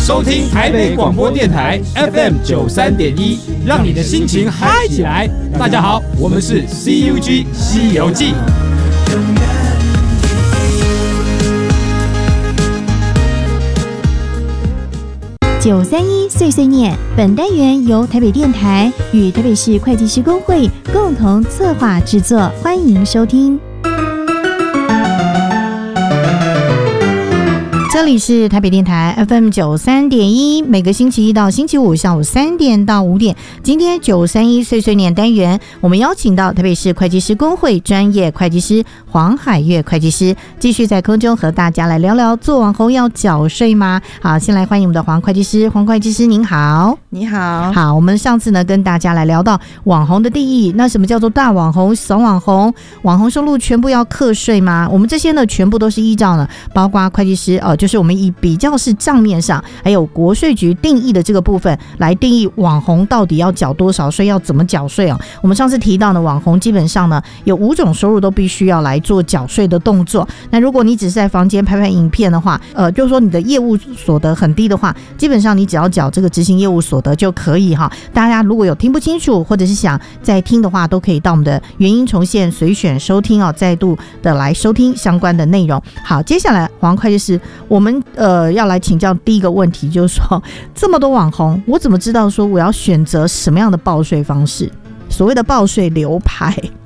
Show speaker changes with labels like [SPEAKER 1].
[SPEAKER 1] 收听台北广播电台 FM 93.1，让你的心情嗨起来。大家好，我们是 CUG 西游记。
[SPEAKER 2] 931碎碎念，本单元由台北电台与台北市会计师公会共同策划制作，欢迎收听。这里是台北电台 FM 93.1，每个星期一到星期五下午3点到5点。今天931碎碎念单元，我们邀请到台北市会计师公会专业会计师黄海月会计师，继续在空中和大家来聊聊做网红要缴税吗？好，先来欢迎我们的黄会计师，黄会计师您好。
[SPEAKER 3] 你好。
[SPEAKER 2] 好，我们上次呢跟大家来聊到网红的定义，那什么叫做大网红、小网红？网红收入全部要课税吗？我们这些呢全部都是依照呢，包括会计师就是我们以比较是账面上还有国税局定义的这个部分来定义网红到底要缴多少税，要怎么缴税哦。我们上次提到呢，网红基本上呢有5种收入都必须要来做缴税的动作。那如果你只是在房间拍拍影片的话，就是说你的业务所得很低的话，基本上你只要缴这个执行业务所得就可以哈。大家如果有听不清楚或者是想再听的话，都可以到我们的原音重现随选收听哦，再度的来收听相关的内容。好，接下来黄会计师，我们要来请教第一个问题，就是说这么多网红，我怎么知道说我要选择什么样的报税方式？所谓的报税流派，